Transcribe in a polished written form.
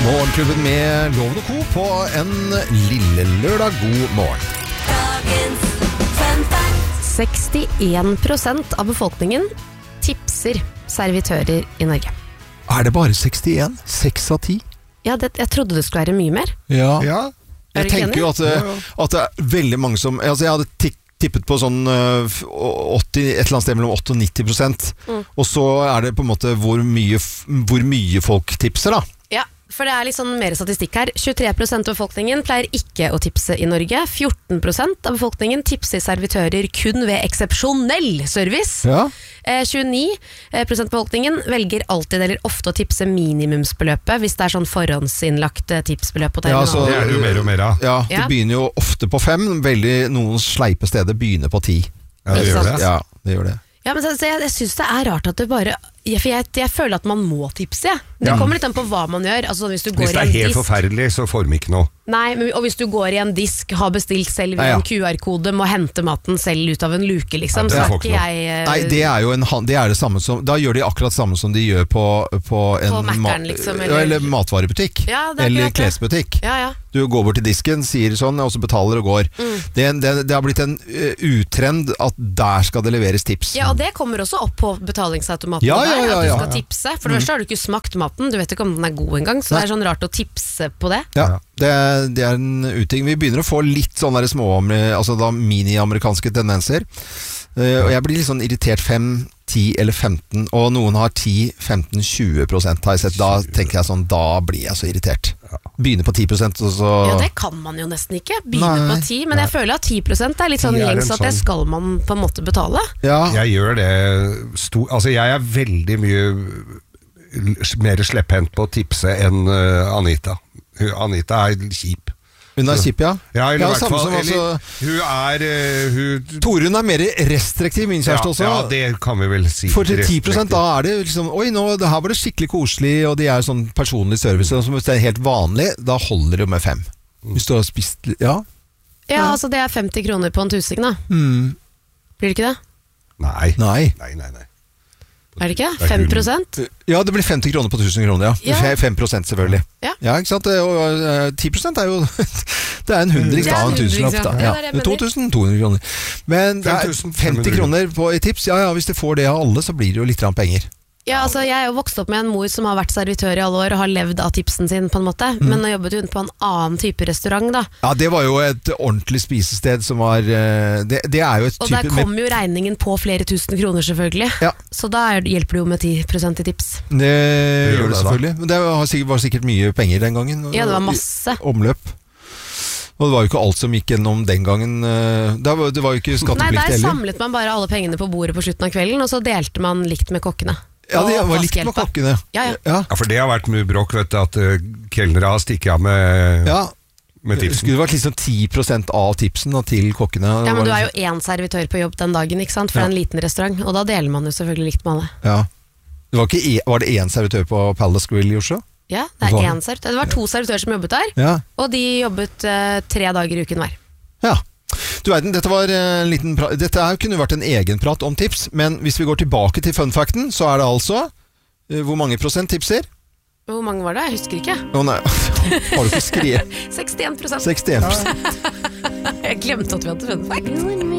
Morgenklubben med Loven og Co. på en lille lørdag. God morgen. Dagens fun fact. 61% av befolkningen tipser servitører i Norge. Er det bare 61? 6 av 10? Ja, jeg trodde det skulle være mye mer. Ja. Er Jeg du ikke tenker jo at det er veldig mange som... Altså jeg hadde tippet på sånn 80, et eller annet sted mellom 80 og 90%. Og så er det på en måte hvor mye folk tipser da. Ja, for det er litt sånn mer statistikk her. 23% av befolkningen pleier ikke å tipse i Norge. 14% av befolkningen tipser servitører kun ved eksepsjonell service. Ja. 29% av befolkningen velger alltid eller ofte å tipse minimumsbeløpet hvis det er sånn forhåndsinnlagt tipsbeløp på terminalen. så- Det er det jo mer og mer av. Ja, det Ja. begynner jo ofte på 5. Noen sleipe steder begynner på 10. Ja, det Ikke gjør sant? det. Ja, det gjør det. Ja, men så jeg synes det er rart at det bare... For jeg føler at man må tipse, ja. Det Ja. kommer litt an på hva man gjør. Altså hvis du går Hvis det i er en helt disk... forferdelig, så får de ikke noe. Nei, og hvis du går i en disk, har bestilt selv via Ja, ja. en QR-kode, må hente maten selv ut av en luke, liksom, Ja, det så er får ikke ikke jeg... Nei, det er jo det er det samme som... Da gjør de akkurat samme som de gjør på en På Mac-eren, liksom, eller matvarebutikk. Ja, det er eller akkurat det. klesbutikk. Ja, ja. Du går bort til disken, sier sånn, og så betaler og går. Det har blitt en utrend at der skal det leveres tips. Ja, og det kommer også opp på betalingsautomaten Ja, der, ja, at du ja. skal tipse. For det første har du ikke smakt maten, du vet ikke om den er god engang, så det er sånn rart å tipse på det. Ja, det er en uting. Vi begynner å få litt sånne der altså da mini-amerikanske tendenser. Og jeg blir litt sånn irritert 5, 10 eller 15, og noen har 10, 15, 20% har jeg sett. Da tenker jeg sånn, da blir jeg så irritert. Begynner på 10%, og så... Ja, det kan man jo nesten ikke. Begynne Nei. på 10, men jeg føler at 10% er litt sånn 10 er en gjengs at det sånn- skal man på en måte betale. Ja, Jeg gjør det Altså jeg er veldig mye mer slepphendt på å tipse enn Anita. Anita er kjip. hun er kjip, ja. Ja, eller i hvert samme fall som eller, altså, Hun er hun, Torunn er mer restriktiv, min kjæreste også. Ja, det kan vi vel si. For til 10% Restriktivt. da er det liksom, oi, det her var det skikkelig koselig, og de er sånn personlig service, og hvis det er helt vanlig, da holder det med 5. Hvis du har spist, ja. Ja, altså det er 50 kroner på en tusing da. Blir det ikke det? Nei. Nei. Er det ikke? Det er 5%? Ja, det blir 50 kroner på 1000 kroner, ja. Ja. 5% selvfølgelig. Ja. Ikke sant? Og 10% er jo, det er en hundrings Det er da, en en tusenlapp da. hundrings, ja. Ja, det er det jeg mener. 2200 kroner. Men det er 5500. 50 kroner på i tips, ja, hvis du får det av alle, så blir det jo litt grann penger. Ja, altså jeg er jo vokst opp med en mor som har vært servitør i alle år og har levd av tipsen sin på en måte, men nå jobbet hun på en annen type restaurant da. Ja, det var jo et ordentlig spisested som var, det er jo et Og type... der kom jo regningen på flere tusen kroner selvfølgelig. Ja. Så da hjelper det jo med 10% i tips. Det gjør gjør det det da. selvfølgelig. Men det var sikkert mye penger den gangen. Ja, det var masse. Omløp. Og det var jo ikke alt som gikk gjennom den gangen. Det var jo ikke Nei, skatteplikt der heller. samlet man bare alle pengene på bordet på slutten av kvelden, og så delte man likt med kokkene. Ja, det Og var likt med vaskehjelpa. kokkene. Ja. Ja. Ja, for det har vært mye bråk, vet du, at kelnere har stikket av med Ja. med Det tipsen. skulle vært liksom 10% av tipsen da, til kokkene. Ja, men Det du var er jo én servitør på jobb den dagen, ikke sant? For Ja. en liten restaurant, og da deler man jo selvfølgelig likt med alle. Ja. Var det én servitør på Palace Grill i Oslo? Ja, det Hva? er én servitør. Det var 2 servitører som jobbet der, Ja. og de jobbet 3 dager i uken hver. Ja. Du verden, dette var en liten dette kunne vært en egen prat om tips, men hvis vi går tilbake til funfacten, så er det altså hvor mange prosent tipser? Hvor mange var det? Jeg husker ikke. Å nei, har du ikke skrevet? 61%. 61%. Jeg glemte at vi hadde fun fact.